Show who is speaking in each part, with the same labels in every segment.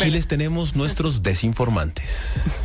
Speaker 1: Aquí les tenemos nuestros desinformantes.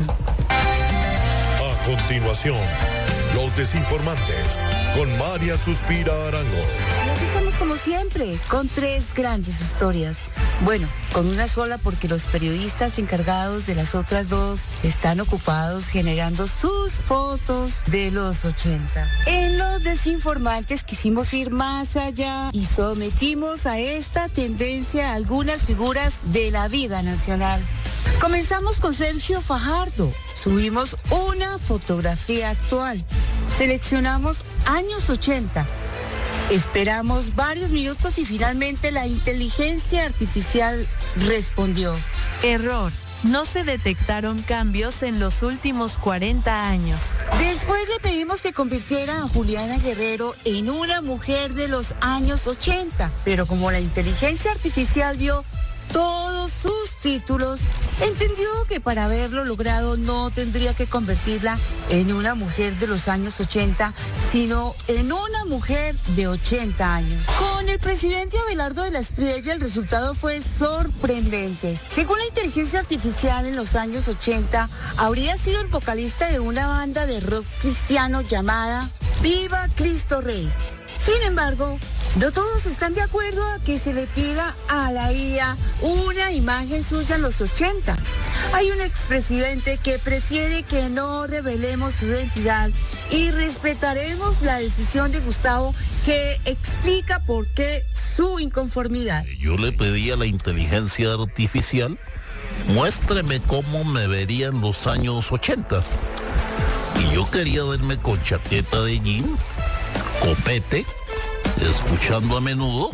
Speaker 2: A continuación, los desinformantes con María Suspira Arango.
Speaker 3: Y aquí estamos como siempre, con 3 grandes historias. Bueno, con una sola porque los periodistas encargados de las otras 2 están ocupados generando sus fotos de los 80. En los desinformantes quisimos ir más allá y sometimos a esta tendencia a algunas figuras de la vida nacional. Comenzamos con Sergio Fajardo. Subimos una fotografía actual. Seleccionamos años 80. Esperamos varios minutos y finalmente la inteligencia artificial respondió.
Speaker 4: Error. No se detectaron cambios en los últimos 40 años.
Speaker 3: Después le pedimos que convirtiera a Juliana Guerrero en una mujer de los años 80. Pero como la inteligencia artificial vio todos sus títulos, entendió que para haberlo logrado no tendría que convertirla en una mujer de los años 80, sino en una mujer de 80 años. Con el presidente Abelardo de la Espriella el resultado fue sorprendente. Según la inteligencia artificial, en los años 80 habría sido el vocalista de una banda de rock cristiano llamada Viva Cristo Rey. Sin embargo, no todos están de acuerdo a que se le pida a la IA una imagen suya en los 80. Hay un expresidente que prefiere que no revelemos su identidad y respetaremos la decisión de Gustavo, que explica por qué su inconformidad.
Speaker 5: Yo le pedí a la inteligencia artificial, muéstreme cómo me vería en los años 80. Y yo quería verme con chaqueta de jean, copete, escuchando a Menudo.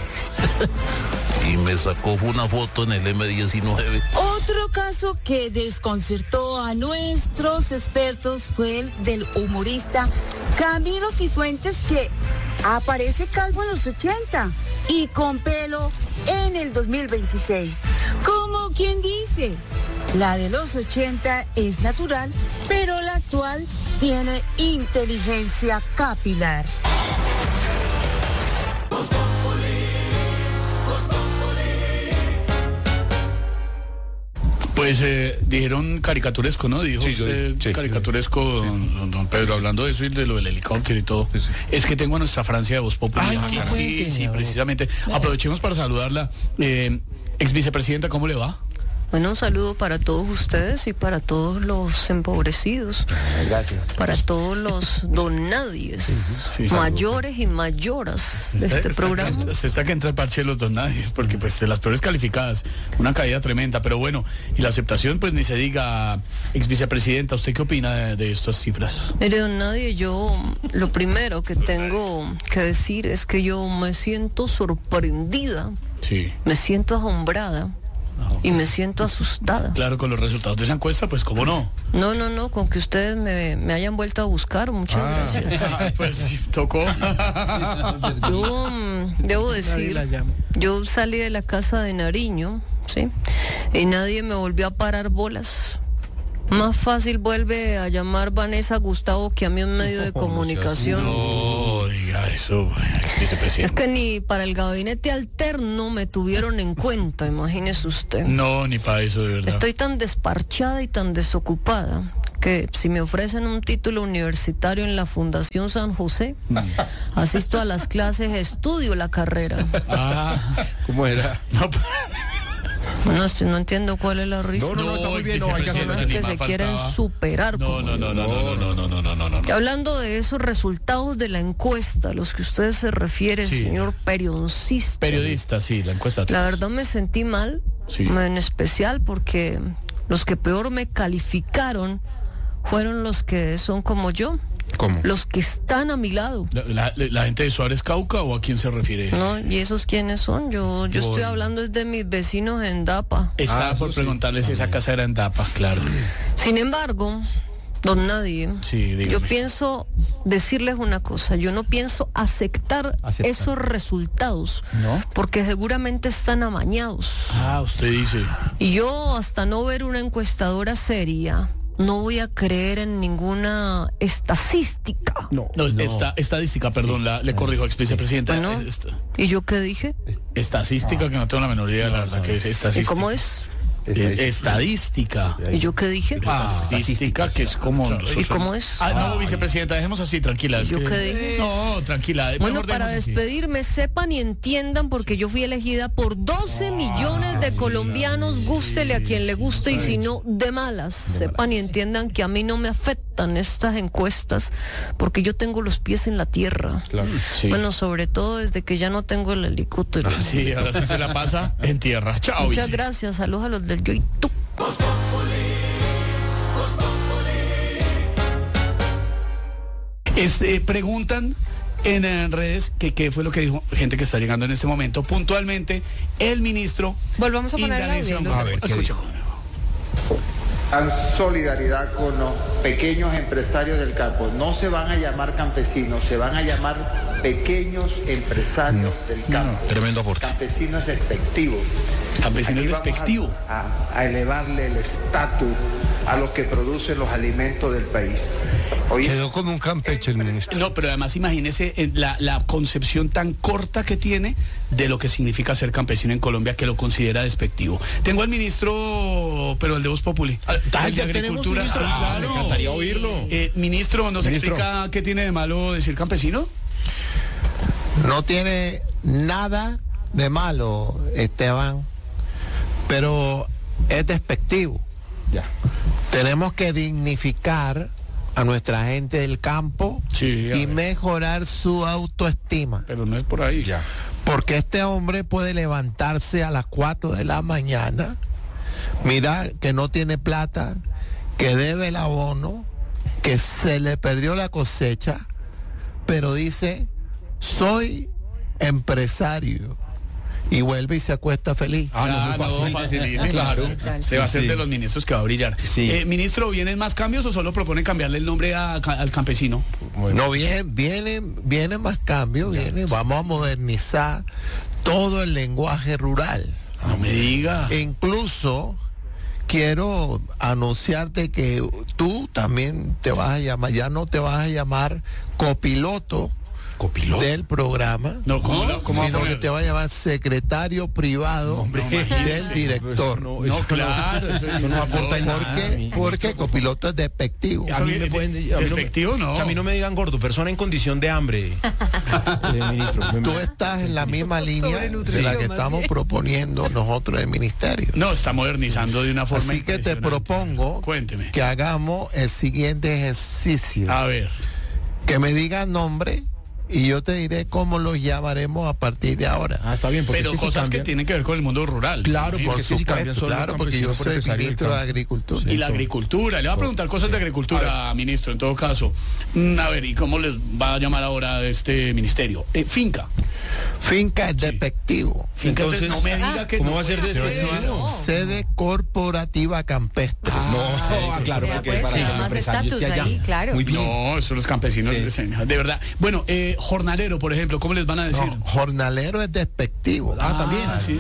Speaker 5: Y me sacó una foto en el M19.
Speaker 3: Otro caso que desconcertó a nuestros expertos fue el del humorista Camilo Cifuentes, que aparece calvo en los 80 y con pelo en el 2026. Como quien dice, la de los 80 es natural, pero la actual tiene inteligencia capilar.
Speaker 6: Pues dijeron caricaturesco, ¿no? Dijo usted caricaturesco, don Pedro, hablando de eso y de lo del helicóptero y todo. Sí. Es que tengo a nuestra Francia de Voz Populi aquí. Sí, precisamente. Aprovechemos para saludarla. Ex vicepresidenta, ¿cómo le va?
Speaker 7: Bueno, un saludo para todos ustedes y para todos los empobrecidos.
Speaker 1: Gracias.
Speaker 7: Para todos los donadies, mayores y mayoras de este programa.
Speaker 6: Se está que entra el parche de los donadies, porque pues de las peores calificadas, una caída tremenda, pero bueno, y la aceptación pues ni se diga. Ex vicepresidenta, ¿usted qué opina de estas cifras?
Speaker 7: Mire, don Nadie, yo lo primero que tengo que decir es que yo me siento sorprendida, me siento asombrada. Y me siento asustada.
Speaker 6: Claro, con los resultados de esa encuesta, pues cómo no.
Speaker 7: No, con que ustedes me hayan vuelto a buscar, muchas gracias.
Speaker 6: Pues sí, tocó.
Speaker 7: Yo debo decir, yo salí de la casa de Nariño, ¿sí? Y nadie me volvió a parar bolas. Más fácil vuelve a llamar Vanessa Gustavo que a mí un medio de comunicación.
Speaker 6: No diga eso,
Speaker 7: es que ni para el gabinete alterno me tuvieron en cuenta, imagínese usted.
Speaker 6: No, ni para eso, de verdad.
Speaker 7: Estoy tan desparchada y tan desocupada que si me ofrecen un título universitario en la Fundación San José, asisto a las clases, estudio la carrera.
Speaker 1: ¿Cómo era?
Speaker 7: Bueno, no entiendo cuál es la risa.
Speaker 1: No, está muy bien. No, hay
Speaker 7: personas que se quieren superar.
Speaker 6: No.
Speaker 7: Y hablando de esos resultados de la encuesta, a los que usted se refiere, señor periodista.
Speaker 6: Periodista, sí, la encuesta.
Speaker 7: La verdad me sentí mal, en especial porque los que peor me calificaron fueron los que son como yo.
Speaker 1: ¿Cómo?
Speaker 7: Los que están a mi lado.
Speaker 6: ¿La gente de Suárez Cauca o a quién se refiere?
Speaker 7: No, ¿y esos quiénes son? Yo estoy hablando de mis vecinos en Dapa.
Speaker 6: Estaba por preguntarles si esa casa era en Dapa, claro.
Speaker 7: Sin embargo, don Nadie, yo pienso decirles una cosa, yo no pienso aceptar esos resultados, porque seguramente están amañados.
Speaker 6: Usted dice.
Speaker 7: Y yo, hasta no ver una encuestadora seria, no voy a creer en ninguna estadística.
Speaker 6: Estadística, perdón, le corrijo, ex vicepresidenta.
Speaker 7: ¿Y yo qué dije?
Speaker 6: Estadística, que no tengo la menor idea, la verdad que es estadística.
Speaker 7: ¿Y cómo es?
Speaker 6: Estadística.
Speaker 7: ¿Y yo qué dije?
Speaker 6: Estadística, que es como...
Speaker 7: ¿Y cómo es?
Speaker 6: No, vicepresidenta, dejemos así, tranquila.
Speaker 7: ¿Yo qué dije?
Speaker 6: No, tranquila.
Speaker 7: Bueno, para despedirme, sepan y entiendan, porque yo fui elegida por 12 millones de colombianos, gústele a quien le guste, y si no, de malas. Sepan y entiendan que a mí no me afectan estas encuestas, porque yo tengo los pies en la tierra.
Speaker 1: Claro.
Speaker 6: Sí.
Speaker 7: Bueno, sobre todo desde que ya no tengo el helicóptero.
Speaker 6: Sí, ahora sí se la pasa en tierra. Chao.
Speaker 7: Muchas gracias, saludos a los del Yo y Tú.
Speaker 6: Preguntan en redes que qué fue lo que dijo gente que está llegando en este momento. Puntualmente, el ministro...
Speaker 8: Volvamos a poner el audio.
Speaker 6: A ver, escucha.
Speaker 9: En solidaridad con los pequeños empresarios del campo. No se van a llamar campesinos, se van a llamar pequeños empresarios del campo.
Speaker 1: Tremendo aporte.
Speaker 9: Campesinos despectivos.
Speaker 6: Campesinos despectivos.
Speaker 9: A elevarle el estatus a los que producen los alimentos del país. Oye,
Speaker 10: quedó como un campeche el ministro.
Speaker 6: No, pero además imagínese la concepción tan corta que tiene de lo que significa ser campesino en Colombia, que lo considera despectivo. Tengo al ministro, pero el de Voz Populi. El de Agricultura. Sí, claro.
Speaker 1: Me encantaría oírlo.
Speaker 6: Ministro, ¿nos explica qué tiene de malo decir campesino?
Speaker 11: No tiene nada de malo, Esteban, pero es despectivo.
Speaker 1: Ya.
Speaker 11: Tenemos que dignificar a nuestra gente del campo y mejorar su autoestima.
Speaker 6: Pero no es por ahí.
Speaker 1: Ya.
Speaker 11: Porque este hombre puede levantarse a las 4 de la mañana, mira que no tiene plata, que debe el abono, que se le perdió la cosecha, pero dice, soy empresario. Y vuelve y se acuesta feliz.
Speaker 6: Facilísimo. Claro. Usted va a ser de los ministros que va a brillar.
Speaker 1: Sí.
Speaker 6: Ministro, ¿vienen más cambios o solo proponen cambiarle el nombre al campesino?
Speaker 11: No, viene más cambios, vamos a modernizar todo el lenguaje rural.
Speaker 6: No me diga.
Speaker 11: E incluso quiero anunciarte que tú también te vas a llamar, ya no te vas a llamar copiloto del programa, sino que te va a llamar secretario privado del director.
Speaker 6: Claro, eso no aporta en nada.
Speaker 11: Porque copiloto es despectivo.
Speaker 1: A mí me pueden
Speaker 6: despectivo, no.
Speaker 1: Que a mí no me digan gordo, persona en condición de hambre. Ministro.
Speaker 11: Tú estás en la misma línea de la que estamos proponiendo nosotros el ministerio.
Speaker 6: No, está modernizando de una forma.
Speaker 11: Así que te propongo que hagamos el siguiente ejercicio.
Speaker 6: A ver.
Speaker 11: Que me digan nombre y yo te diré cómo los llamaremos a partir de ahora.
Speaker 1: Está bien.
Speaker 6: Pero es que cosas que tienen que ver con el mundo rural.
Speaker 1: Claro,
Speaker 11: por supuesto, claro, porque yo soy ministro de Agricultura.
Speaker 6: Y la agricultura, le voy a preguntar cosas de agricultura, ministro, en todo caso. A ver, ¿y cómo les va a llamar ahora este ministerio? Finca.
Speaker 11: Finca es despectivo.
Speaker 6: Entonces, no me diga que
Speaker 1: ¿cómo va a ser despectivo?
Speaker 11: Sede corporativa campestre.
Speaker 1: Claro, porque para los empresarios que allá.
Speaker 8: Claro.
Speaker 1: Muy bien.
Speaker 6: No, eso los campesinos, de verdad. Bueno, jornalero, por ejemplo, ¿cómo les van a decir?
Speaker 11: No, jornalero es despectivo.
Speaker 6: También. Sí.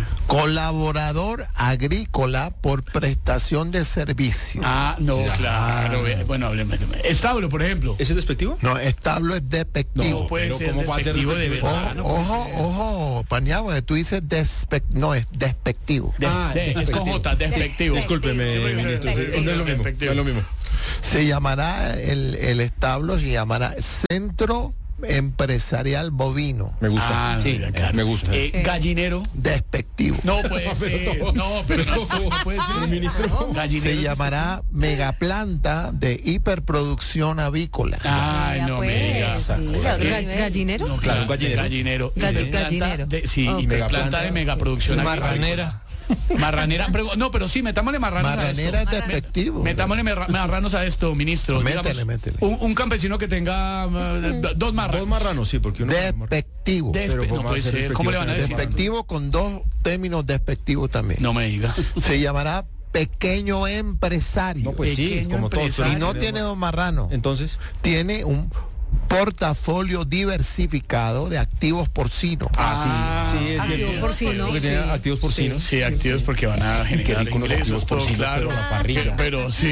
Speaker 11: Colaborador agrícola por prestación de servicio.
Speaker 6: Claro. Bueno, hablemos. Establo, por ejemplo.
Speaker 1: ¿Ese es despectivo?
Speaker 11: No, establo es despectivo.
Speaker 6: No puede ser despectivo de verdad.
Speaker 11: Ojo, Pañabo, tú dices no, es despectivo.
Speaker 6: Es con J, despectivo.
Speaker 1: Discúlpeme, ministro. No es lo mismo.
Speaker 11: Se llamará, el establo se llamará Centro Empresarial Bovino.
Speaker 1: Me gusta. Me gusta.
Speaker 6: Gallinero.
Speaker 11: Despectivo.
Speaker 6: No puede ser. No puede ser.
Speaker 1: Ministro.
Speaker 11: Se llamará Megaplanta de Hiperproducción Avícola.
Speaker 6: No me digas.
Speaker 8: ¿Gallinero?
Speaker 6: No, claro, gallinero.
Speaker 8: Gallinero.
Speaker 6: Sí, y planta de megaproducción avícola. Marranera, pero sí, metámosle marranos
Speaker 11: Marranera
Speaker 6: a esto.
Speaker 11: Es despectivo.
Speaker 6: Metámosle marranos a esto, ministro.
Speaker 11: Métele.
Speaker 6: Un campesino que tenga 2 marranos.
Speaker 1: 2 marranos, sí, porque uno...
Speaker 11: Despectivo.
Speaker 6: No puede ser. ¿Cómo le van a decir?
Speaker 11: Despectivo con 2 términos despectivos también.
Speaker 6: No me diga.
Speaker 11: Se llamará pequeño empresario.
Speaker 1: No, pues sí, como todos.
Speaker 11: Y no tiene 2 marranos.
Speaker 1: Entonces,
Speaker 11: tiene un portafolio diversificado de activos porcinos.
Speaker 1: Sí, es cierto.
Speaker 8: Activos porcinos.
Speaker 1: Porque tiene activos porcinos.
Speaker 6: Sí, activos porque van a generar ingresos, todo claro.
Speaker 1: Pero la parrilla.
Speaker 6: Pero sí.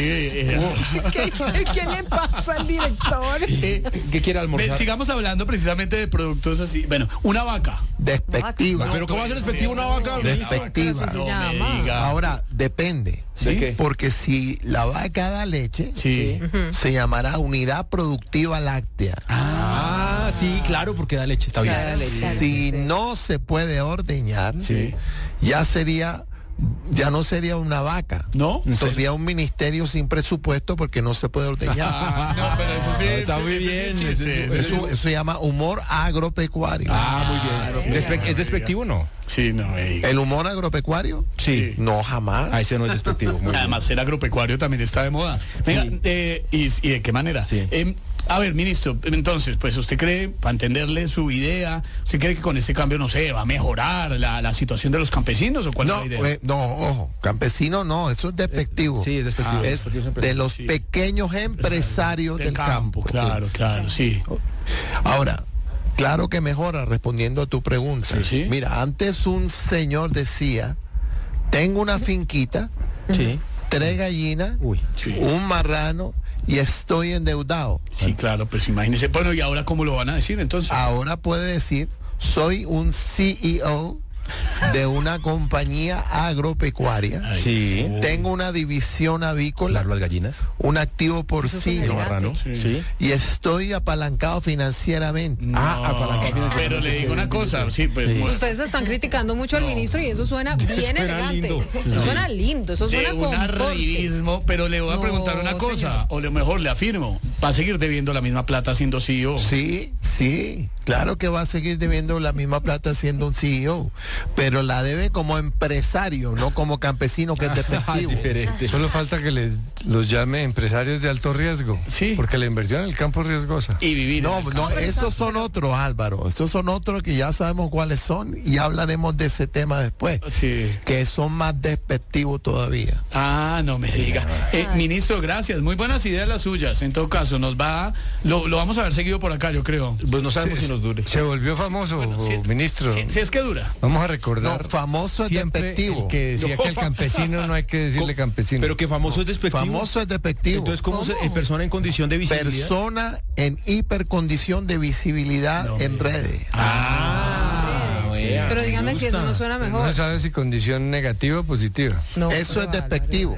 Speaker 8: ¿Qué le pasa al director?
Speaker 1: ¿Qué quiere almorzar?
Speaker 6: Sigamos hablando precisamente de productos así. Bueno, una vaca.
Speaker 11: despectiva.
Speaker 1: Pero ¿cómo va a ser despectivo una vaca?
Speaker 11: Despectiva.
Speaker 8: Así se llama.
Speaker 11: Ahora, depende.
Speaker 1: ¿De qué?
Speaker 11: Porque si la vaca da leche, se llamará unidad productiva láctea.
Speaker 1: Ah, sí, claro, porque da leche, está bien.
Speaker 8: Da leche.
Speaker 11: Si no se puede ordeñar, ya no sería una vaca.
Speaker 6: ¿No?
Speaker 11: Sería un ministerio sin presupuesto porque no se puede ordeñar.
Speaker 6: No, pero eso sí
Speaker 1: Está muy bien.
Speaker 11: Eso se llama humor agropecuario.
Speaker 1: Muy bien. ¿Es despectivo o no?
Speaker 6: Sí, no.
Speaker 11: ¿El humor agropecuario?
Speaker 1: Sí.
Speaker 11: No, jamás.
Speaker 1: Ese no es despectivo. Muy bien.
Speaker 6: Además, ser agropecuario también está de moda. Venga, ¿y de qué manera?
Speaker 1: Sí.
Speaker 6: A ver, ministro, entonces, pues usted cree, para entenderle su idea, ¿usted cree que con este cambio, no sé, va a mejorar la situación de los campesinos o cuál es la idea?
Speaker 11: No, ojo, campesino no, eso es despectivo.
Speaker 1: Sí, es despectivo.
Speaker 11: Es de los pequeños empresarios del campo.
Speaker 6: Claro, sí.
Speaker 11: Ahora, claro que mejora, respondiendo a tu pregunta.
Speaker 6: Sí.
Speaker 11: Mira, antes un señor decía, tengo una finquita, 3 gallinas, un marrano y estoy endeudado.
Speaker 6: Sí, claro, pues imagínese. Bueno, ¿y ahora cómo lo van a decir entonces?
Speaker 11: Ahora puede decir, soy un CEO de una compañía agropecuaria.
Speaker 1: Sí.
Speaker 11: Tengo una división avícola,
Speaker 1: Las gallinas.
Speaker 11: un activo porcino,
Speaker 1: Marrano. Sí.
Speaker 11: y estoy apalancado financieramente.
Speaker 6: Apalancado. Pero le digo una cosa, sí, pues
Speaker 8: Ustedes están criticando mucho al ministro y eso suena bien elegante.
Speaker 1: lindo.
Speaker 8: Eso suena lindo, eso suena
Speaker 6: de
Speaker 8: con
Speaker 6: un
Speaker 8: porte.
Speaker 6: arribismo, pero le voy a preguntar una cosa,
Speaker 8: señor.
Speaker 6: o lo mejor le afirmo, ¿va a seguir debiendo la misma plata siendo CEO?
Speaker 11: Sí, claro que va a seguir debiendo la misma plata siendo un CEO, pero la debe como empresario, no como campesino, que es despectivo.
Speaker 10: Solo falta que los llame empresarios de alto riesgo.
Speaker 6: Sí.
Speaker 10: Porque la inversión en el campo es riesgosa.
Speaker 6: Y vivir.
Speaker 11: No, esos son otros, Álvaro. Esos son otros que ya sabemos cuáles son y hablaremos de ese tema después.
Speaker 6: Sí.
Speaker 11: Que son más despectivos todavía.
Speaker 6: No me diga. Ministro, gracias. Muy buenas ideas las suyas. En todo caso, lo vamos a ver seguido por acá, yo creo.
Speaker 1: Pues no sabemos si nos dure.
Speaker 10: Se volvió famoso, ministro.
Speaker 6: Si es que dura.
Speaker 10: Vamos a recordar.
Speaker 11: No, famoso es
Speaker 10: siempre
Speaker 11: despectivo.
Speaker 10: el que decía que el campesino no hay que decirle campesino.
Speaker 1: Pero que famoso es despectivo.
Speaker 11: Famoso es despectivo.
Speaker 1: Entonces, ¿cómo? Persona en condición de visibilidad.
Speaker 11: Persona en hipercondición de visibilidad en redes.
Speaker 8: Pero dígame si eso no suena mejor.
Speaker 10: No sabe si condición negativa o positiva.
Speaker 8: No,
Speaker 11: Eso es despectivo.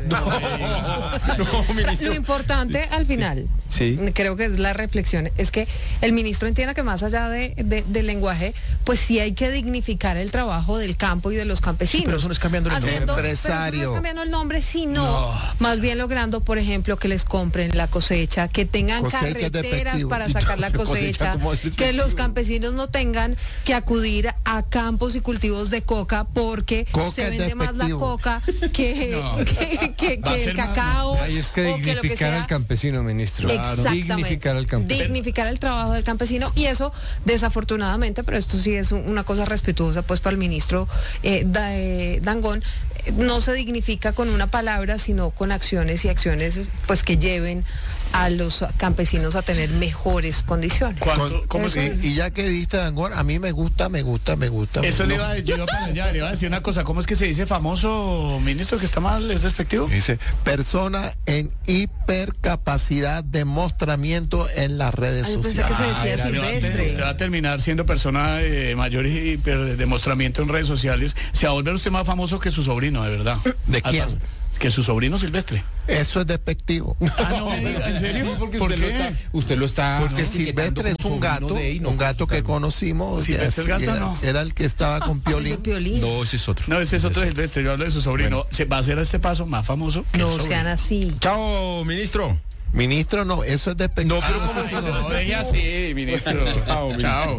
Speaker 8: Lo importante al final, creo que es la reflexión, es que el ministro entienda que más allá del lenguaje, pues sí hay que dignificar el trabajo del campo y de los campesinos.
Speaker 1: Pero eso no es cambiando el nombre.
Speaker 11: Empresario.
Speaker 8: Pero eso no es cambiando el nombre, sino más bien logrando, por ejemplo, que les compren la cosecha, que tengan carreteras para sacar la cosecha, que los campesinos no tengan que acudir a campos y cultivos de coca porque se vende más la coca que el cacao.
Speaker 10: Ahí es que dignificar al campesino, ministro.
Speaker 8: Exactamente.
Speaker 10: Dignificar al campesino.
Speaker 8: Dignificar el trabajo del campesino, y eso desafortunadamente, pero esto sí es una cosa respetuosa pues para el ministro Dangond, no se dignifica con una palabra, sino con acciones, y acciones pues que lleven a los campesinos a tener mejores condiciones.
Speaker 11: Y ya que diste Dangond, a mí me gusta.
Speaker 6: Eso le iba a decir una cosa. ¿Cómo es que se dice famoso, ministro, que está mal, es despectivo?
Speaker 11: Dice, persona en hipercapacidad de mostramiento en las redes sociales.
Speaker 8: Pensé que se decía Silvestre.
Speaker 6: Usted va a terminar siendo persona de mayor hiperdemostramiento en redes sociales. Se va a volver usted más famoso que su sobrino, de verdad.
Speaker 11: ¿De quién?
Speaker 6: Que su sobrino Silvestre.
Speaker 11: Eso es despectivo.
Speaker 6: No me diga, ¿en serio?
Speaker 1: Porque
Speaker 6: ¿Por
Speaker 1: usted lo está
Speaker 11: porque Silvestre es un gato que conocimos.
Speaker 6: Silvestre el gato
Speaker 11: era el que estaba con Piolín.
Speaker 1: No, ese es otro.
Speaker 6: No, ese es otro Silvestre. Yo hablo de su sobrino. ¿Se va a hacer a este paso más famoso?
Speaker 8: No sean así.
Speaker 1: Chao, ministro.
Speaker 11: Ministro, no, eso es despectivo.
Speaker 1: No, pero ¿cómo se
Speaker 6: No, ella sí, ministro. Chao.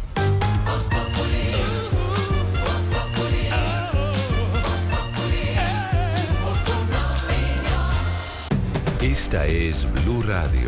Speaker 12: Esta es Blue Radio.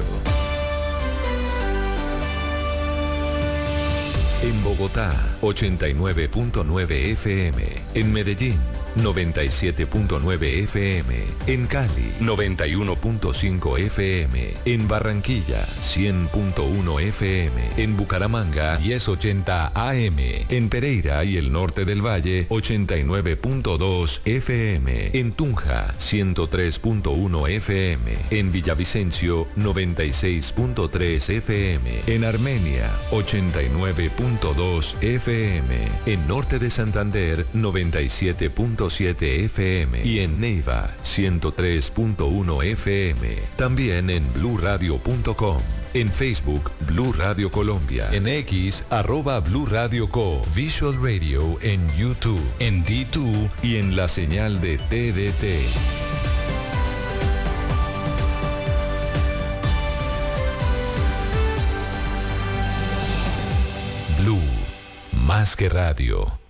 Speaker 12: En Bogotá, 89.9 FM. En Medellín, 97.9 FM. En Cali, 91.5 FM. En Barranquilla, 100.1 FM. En Bucaramanga, 1080 AM. En Pereira y el norte del Valle, 89.2 FM. En Tunja, 103.1 FM. En Villavicencio, 96.3 FM. En Armenia, 89.2 FM. En norte de Santander, 97.7 FM. Y en Neiva, 103.1 FM. También en bluradio.com. En Facebook, Blue Radio Colombia. En X, @BlueRadioCo. Visual Radio en YouTube, en D2 y en la señal de TDT. Blue, más que radio.